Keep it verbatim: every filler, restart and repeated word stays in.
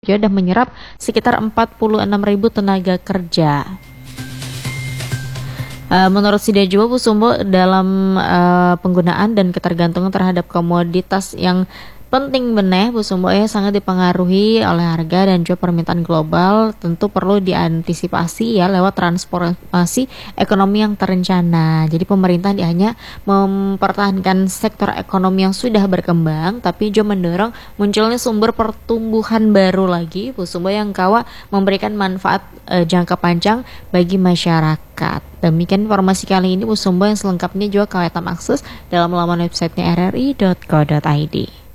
sudah menyerap sekitar empat puluh enam ribu tenaga kerja. Uh, menurut Sidajua Kusumbo, dalam uh, penggunaan dan ketergantungan terhadap komoditas yang penting beneh, Kusumbo ya sangat dipengaruhi oleh harga dan juga permintaan global. Tentu perlu diantisipasi ya lewat transformasi ekonomi yang terencana. Jadi pemerintah tidak hanya mempertahankan sektor ekonomi yang sudah berkembang, tapi juga mendorong munculnya sumber pertumbuhan baru lagi, Kusumbo, yang kawa memberikan manfaat uh, jangka panjang bagi masyarakat. Demikian informasi kali ini, Kusumbo, yang selengkapnya juga kalian akses dalam laman websitenya r r i dot co dot i d.